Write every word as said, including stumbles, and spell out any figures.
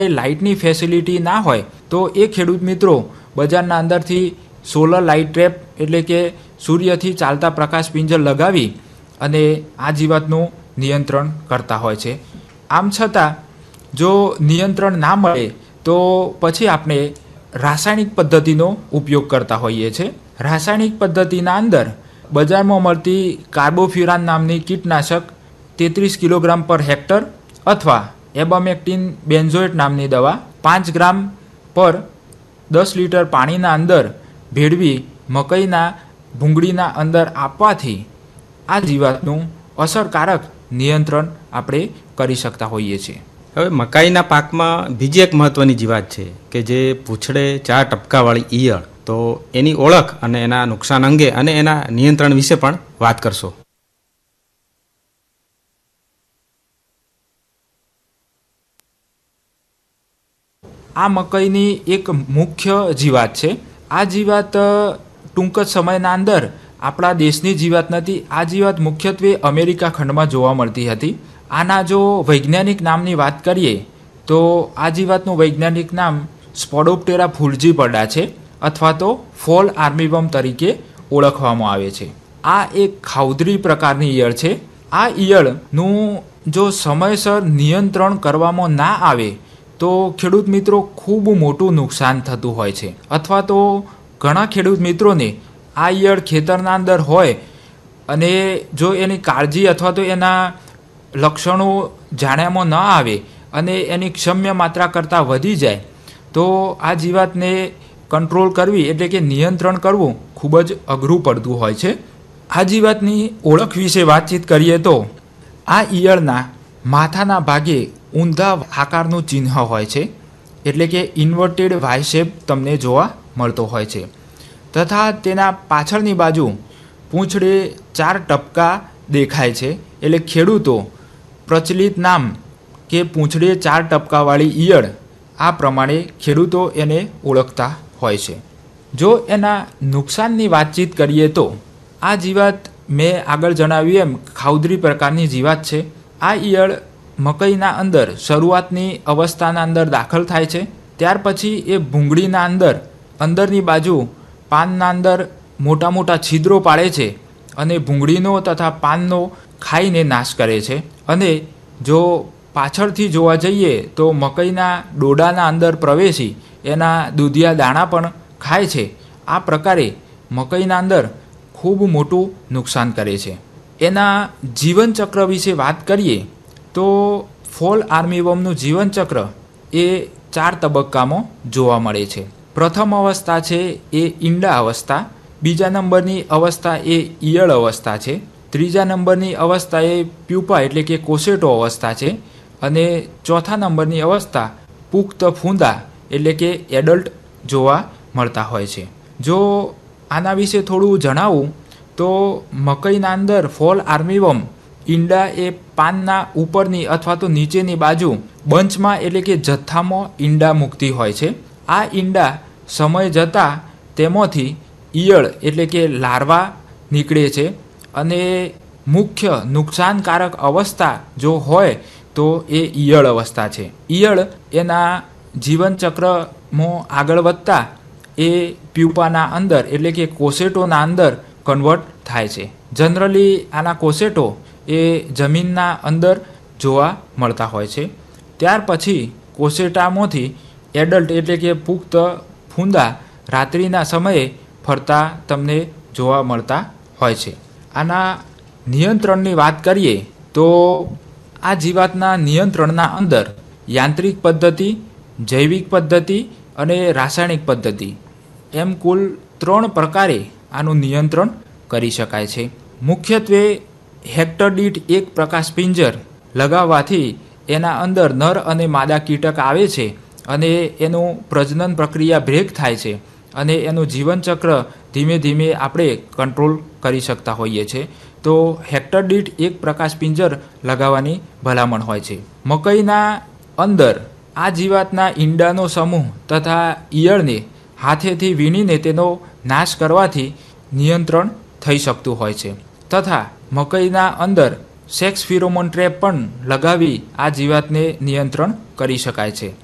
લાઇટની facility ના હોય તો એ ખેડૂત મિત્રો બજારના અંદરથી સોલર લાઇટ ટ્રેપ એટલે કે સૂર્યથી ચાલતા પ્રકાશ પિંજર લગાવી અને આ જીવાતનું નિયંત્રણ કરતા હોય છે. આમ છતાં જો નિયંત્રણ ના મળે તો પછી આપણે રાસાયણિક પદ્ધતિનો ઉપયોગ કરતા હોઈએ છીએ. રાસાયણિક પદ્ધતિના અંદર બજારમાં મળતી કાર્બોફ્યુરાન નામની કીટનાશક તેત્રીસ કિલોગ્રામ પર હેક્ટર અથવા એબામેક્ટિન બેન્ઝોએટ નામની દવા પાંચ ગ્રામ પર દસ લીટર પાણીના અંદર ભેળવી મકઈના ભૂંગળીના અંદર આપવાથી આ જીવાતનું અસરકારક નિયંત્રણ આપણે કરી શકતા હોઈએ છીએ. હવે મકાઈના પાકમાં બીજી એક મહત્વની જીવાત છે કે જે પૂંછડે ચાર ટપકાવાળી ઈયળ, તો એની ઓળખ અને એના નુકસાન અંગે અને એના નિયંત્રણ વિશે પણ વાત કરશો. આ મકઈની એક મુખ્ય જીવાત છે. આ જીવાત ટૂંક જ સમયના અંદર આપણા દેશની જીવાત નથી. આ જીવાત મુખ્યત્વે અમેરિકા ખંડમાં જોવા મળતી હતી. આના જો વૈજ્ઞાનિક નામની વાત કરીએ તો આ જીવાતનું વૈજ્ઞાનિક નામ સ્પોડોપ્ટેરા ફુલ્જીપડા છે અથવા તો ફોલ આર્મીવર્મ તરીકે ઓળખવામાં આવે છે. આ એક ખાઉદરી પ્રકારની ઈયળ છે. આ ઈયળનું જો સમયસર નિયંત્રણ કરવામાં ના આવે તો ખેડૂત મિત્રો ખૂબ મોટું નુકસાન થતું હોય છે. અથવા તો ઘણા ખેડૂત મિત્રોને આ ઈયળ ખેતરના અંદર હોય અને જો એની કાળજી અથવા તો એના લક્ષણો જાણ્યામાં ન આવે અને એની ક્ષમ્ય માત્રા કરતાં વધી જાય તો આ જીવાતને કંટ્રોલ કરવી એટલે કે નિયંત્રણ કરવું ખૂબ જ અઘરું પડતું હોય છે. આ જીવાતની ઓળખ વિશે વાતચીત કરીએ તો આ ઈયળના માથાના ભાગે ઊંધા આકારનું ચિહ્ન હોય છે એટલે કે ઇન્વર્ટેડ વાય શેપ તમને જોવા મળતો હોય છે. તથા તેના પાછળની બાજુ પૂંછડે ચાર ટપકા દેખાય છે. એટલે ખેડૂતો પ્રચલિત નામ કે પૂંછડે ચાર ટપકાવાળી ઈયળ આ પ્રમાણે ખેડૂતો એને ઓળખતા હોય છે. જો એના નુકસાનની વાતચીત કરીએ તો આ જીવાત મેં આગળ જણાવ્યું એમ ખાઉદરી પ્રકારની જીવાત છે. આ ઈયળ મકઈના અંદર શરૂઆતની અવસ્થાના અંદર દાખલ થાય છે. ત્યાર પછી એ ભૂંગળીના અંદર અંદરની બાજુ પાનના અંદર મોટા મોટા છિદ્રો પાડે છે અને ભૂંગળીનો તથા પાનનો ખાઈને નાશ કરે છે. અને જો પાછળથી જોવા જઈએ તો મકઈના ડોડાના અંદર પ્રવેશી એના દૂધિયા દાણા પણ ખાય છે. આ પ્રકારે મકઈના અંદર ખૂબ મોટું નુકસાન કરે છે. એના જીવનચક્ર વિશે વાત કરીએ તો ફોલ આર્મીવર્મનું જીવનચક્ર એ ચાર તબક્કામાં જોવા મળે છે. પ્રથમ અવસ્થા છે એ ઈંડા અવસ્થા, બીજા નંબરની અવસ્થા એ ઈયળ અવસ્થા છે, ત્રીજા નંબરની અવસ્થા એ પ્યુપા એટલે કે કોસેટો અવસ્થા છે અને ચોથા નંબરની અવસ્થા પુખ્ત ફૂંદા એટલે કે એડલ્ટ જોવા મળતા હોય છે. જો આના વિશે થોડું જણાવું તો મકઈના અંદર ફોલ આર્મીવર્મ ઈંડા એ પાનના ઉપરની અથવા તો નીચેની બાજુ બંચમાં એટલે કે જથ્થામાં ઈંડા મૂકતી હોય છે. આ ઈંડા સમય જતાં તેમાંથી ઈયળ એટલે કે લાર્વા નીકળે છે અને મુખ્ય નુકસાનકારક અવસ્થા જો હોય તો એ ઈયળ અવસ્થા છે. ઈયળ એના જીવનચક્રમાં આગળ વધતા એ પ્યુપાના અંદર એટલે કે કોસેટોના અંદર કન્વર્ટ થાય છે. જનરલી આના કોસેટો એ જમીનના અંદર જોવા મળતા હોય છે. ત્યાર પછી કોસેટામાંથી એડલ્ટ એટલે કે પુખ્ત ફૂંદા રાત્રિના સમયે ફરતા તમને જોવા મળતા હોય છે. આના નિયંત્રણની વાત કરીએ તો આ જીવાતના નિયંત્રણના અંદર યાંત્રિક પદ્ધતિ, જૈવિક પદ્ધતિ અને રાસાયણિક પદ્ધતિ એમ કુલ ત્રણ પ્રકારે આનું નિયંત્રણ કરી શકાય છે. મુખ્યત્વે હેક્ટર દીઠ એક પ્રકાશ પિંજર લગાવવાથી એના અંદર નર અને માદા કીટક આવે છે અને એનું પ્રજનન પ્રક્રિયા બ્રેક થાય છે અને એનું જીવનચક્ર ધીમે ધીમે આપણે કંટ્રોલ કરી શકતા હોઈએ છીએ. તો હેક્ટર દીઠ એક પ્રકાશ પિંજર લગાવવાની ભલામણ હોય છે. મકઈના અંદર આ જીવાતના ઈંડાનો સમૂહ તથા ઈયળને હાથેથી વીણીને તેનો નાશ કરવાથી નિયંત્રણ થઈ શકતું હોય છે. તથા મકઈના અંદર સેક્સ ફિરોમોન ટ્રેપ પણ લગાવી આ જીવાતને નિયંત્રણ કરી શકાય છે.